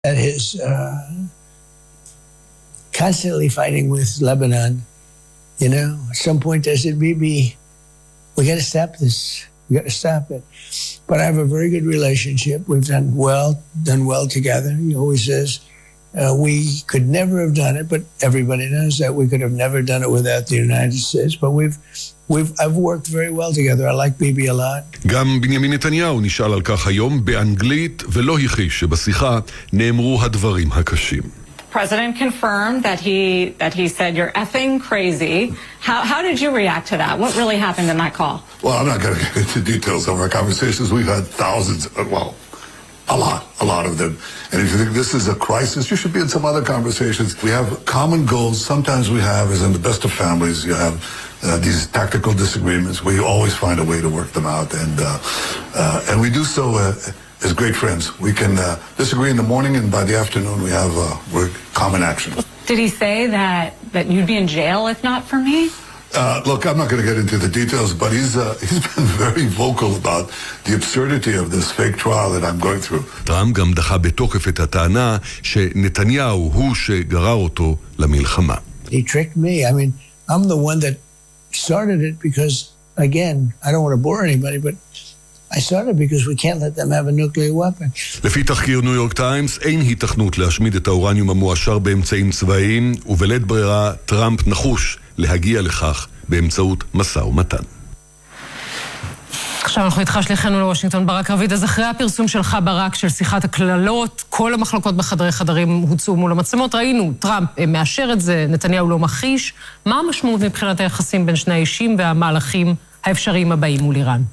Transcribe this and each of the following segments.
At his constantly fighting with Lebanon, you know, at some point I said, Bibi, we got to stop this. We got to stop it. But I have a very good relationship. We've done well together. He always says, we could never have done it, but everybody knows that we could have never done it without the United States. But I've worked very well together. I like Bibi a lot. גם בנימין נתניהו נשאל על כך היום באנגלית ולא הכחיש שבשיחה נאמרו הדברים הקשים. President confirmed that he said you're effing crazy. How did you react to that? What really happened in that call? Well, I'm not going to get into details of our conversations. We've had thousands, a lot of them. And if you think this is a crisis, you should be in some other conversations. We have common goals. Sometimes we have, as in the best of families, you have these tactical disagreements where you always find a way to work them out. And we do so as great friends. We can disagree in the morning, and by the afternoon we're common action. Did he say that you'd be in jail if not for me? Look, I'm not going to get into the details, but he's been very vocal about the absurdity of this fake trial that I'm going through. טראמפ גם דחה בתוקף את הטענה שנתניהו הוא שגרר אותו למלחמה. He tricked me. I mean, I'm the one that started it because, again, I don't want to bore anybody, but I started because we can't let them have a nuclear weapon. לפי תחקיר ניו יורק טיימס, אין היתכנות להשמיד את האורניום המועשר באמצעים צבאיים, ובלית ברירה טראמפ נחוש להגיע לכך באמצעות משא ומתן. עכשיו אנחנו איתך שליחנו לוושינגטון ברק רביד. אז אחרי הפרסום שלך ברק של שיחת הכללות, כל המחלוקות בחדרי חדרים הוצאו מול המצלמות, ראינו טראמפ מאשר את זה, נתניהו לא מכחיש. מה המשמעות מבחינת היחסים בין שני האישים והמהלכים האפשריים הבאים מול איראן?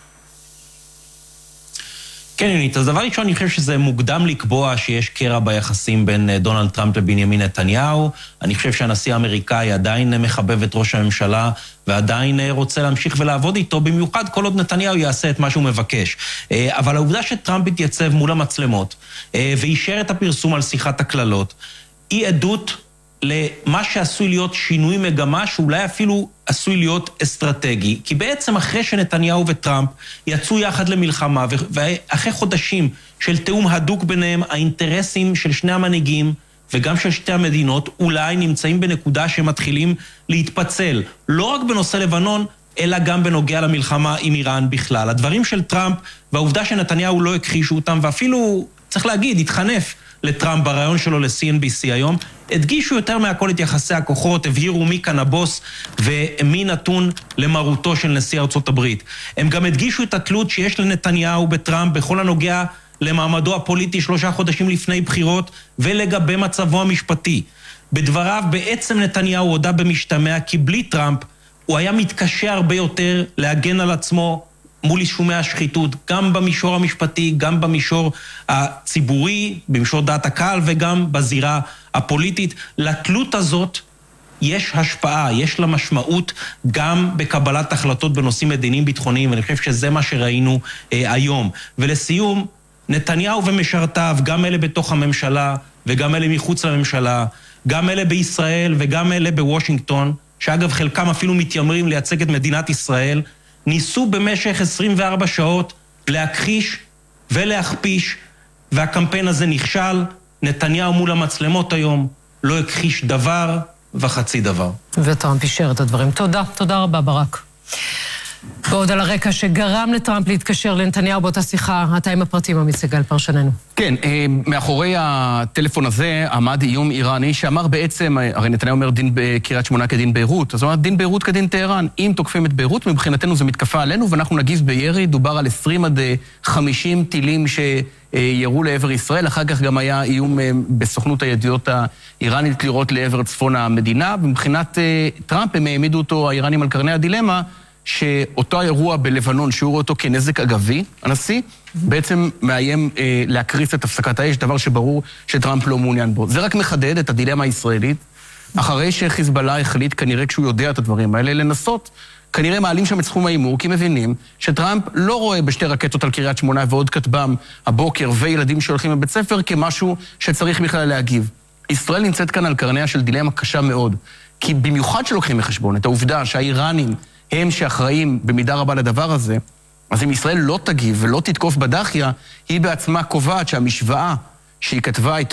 כן, יונית, אז דבר ראשון, אני חושב שזה מוקדם לקבוע שיש קרע ביחסים בין דונלד טראמפ לבנימין נתניהו. אני חושב שהנשיא האמריקאי עדיין מחבב את ראש הממשלה, ועדיין רוצה להמשיך ולעבוד איתו, במיוחד כל עוד נתניהו יעשה את מה שהוא מבקש. אבל העובדה שטראמפ התייצב מול המצלמות, ואישר את הפרסום על שיחת הכללות, היא עדות למה שעשוי להיות שינוי מגמה, שאולי אפילו עשוי להיות אסטרטגי. כי בעצם אחרי שנתניהו וטראמפ יצאו יחד למלחמה, ואחרי חודשים של תאום הדוק ביניהם, האינטרסים של שני המנהיגים, וגם של שתי המדינות, אולי נמצאים בנקודה שמתחילים להתפצל. לא רק בנושא לבנון, אלא גם בנוגע למלחמה עם איראן בכלל. הדברים של טראמפ, והעובדה שנתניהו לא הכחישו אותם, ואפילו, צריך להגיד, התחנף לטראמפ ברעיון שלו ל-CNBC היום, הדגישו יותר מהכל את יחסי הכוחות, הבהירו מי כאן הבוס ומי נתון למרותו של נשיא ארצות הברית. הם גם הדגישו את התלות שיש לנתניהו בטראמפ בכל הנוגע למעמדו הפוליטי 3 חודשים לפני בחירות ולגבי מצבו המשפטי. בדבריו בעצם נתניהו הודה במשתמע כי בלי טראמפ הוא היה מתקשה הרבה יותר להגן על עצמו מול אישומי השחיתות, גם במישור המשפטי, גם במישור הציבורי, במישור דעת הקהל וגם בזירה הפוליטית. לתלות הזאת יש השפעה, יש לה משמעות גם בקבלת החלטות בנושאים מדיניים ביטחוניים, ואני חושב שזה מה שראינו היום. ולסיום, נתניהו ומשרתיו, גם אלה בתוך הממשלה וגם אלה מחוץ לממשלה, גם אלה בישראל וגם אלה בוושינגטון, שאגב חלקם אפילו מתיימרים לייצג את מדינת ישראל, ניסו במשך 24 שעות להכחיש ולהכפיש, והקמפיין הזה נכשל. נתניהו מול המצלמות היום לא הכחיש דבר וחצי דבר. וטראמפ אישר את הדברים. תודה רבה ברק. ועוד על הרקע שגרם לטראמפ להתקשר לנתניהו באותה שיחה, אתה עם הפרטים המציגה לפרשננו. כן, מאחורי הטלפון הזה עמד איום איראני שאמר בעצם, הרי נתניהו אומר דין בקריית שמונה כדין ביירות, אז הוא אמר דין ביירות כדין טהרן. אם תוקפים את ביירות, מבחינתנו זה מתקפה עלינו, ואנחנו נגיב בירי. דובר על 20 עד 50 טילים שירו לעבר ישראל. אחר כך גם היה איום בסוכנות הידיעות האיראנית לירות לעבר צפון המדינה. ומבחינת טראמפ הם העמידו אותו האיראנים על קרני הדילמה, שאותו האירוע בלבנון, שהוא רואה אותו כנזק אגבי, הנשיא, בעצם מאיים להקריס את הפסקת האש, דבר שברור שטראמפ לא מעוניין בו. זה רק מחדד את הדילמה הישראלית, אחרי שחיזבאללה החליט, כנראה כשהוא יודע את הדברים האלה, לנסות, כנראה מעלים שם את סכום האימור, כי מבינים שטראמפ לא רואה בשתי רקטות על קריית שמונה ועוד כטב"ם הבוקר וילדים שהולכים לבית ספר כמשהו שצריך בכלל להגיב. ישראל נמצאת כאן על קרניה של דילמה קשה מאוד, כי במיוחד שלוקחים בחשבון את העובדה שהאיראנים הם שאחראים במידה רבה לדבר הזה, אז אם ישראל לא תגיב ולא תתקוף בדחיה, היא בעצמה קובעת שהמשוואה שהיא כתבה